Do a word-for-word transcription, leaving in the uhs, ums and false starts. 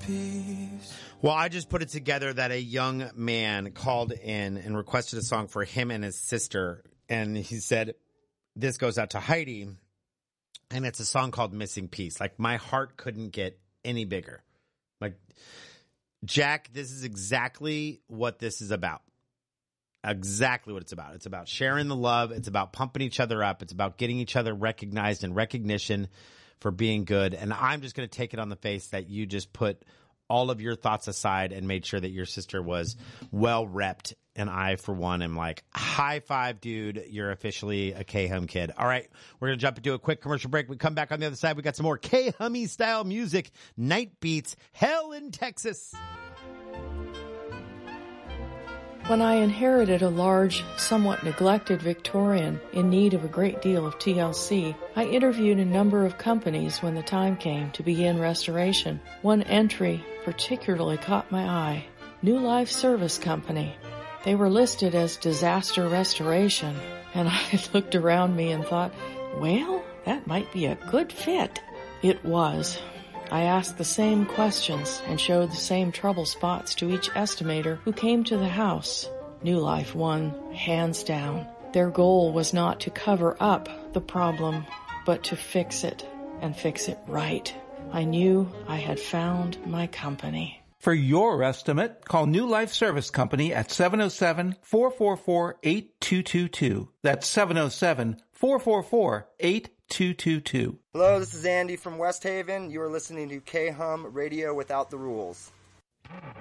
peace. Well, I just put it together that a young man called in and requested a song for him and his sister. And he said, this goes out to Heidi. And it's a song called Missing Piece. Like, my heart couldn't get any bigger. Like, Jack, this is exactly what this is about. Exactly what it's about. It's about sharing the love. It's about pumping each other up. It's about getting each other recognized and recognition for being good. And I'm just going to take it on the face that you just put all of your thoughts aside and made sure that your sister was well repped. And I, for one, am like, high five, dude. You're officially a K-Hum kid. All right, we're going to jump into a quick commercial break. We come back on the other side. We got some more K-Hummy style music, Night Beats, Hell in Texas. When I inherited a large, somewhat neglected Victorian in need of a great deal of T L C, I interviewed a number of companies when the time came to begin restoration. One entry particularly caught my eye. New Life Service Company. They were listed as disaster restoration, and I looked around me and thought, well, that might be a good fit. It was. I asked the same questions and showed the same trouble spots to each estimator who came to the house. New Life won, hands down. Their goal was not to cover up the problem, but to fix it, and fix it right. I knew I had found my company. For your estimate, call New Life Service Company at seven oh seven, four four four, eight two two two. That's seven oh seven, four four four, eight two two two. Hello, this is Andy from West Haven. You are listening to K-Hum Radio Without the Rules.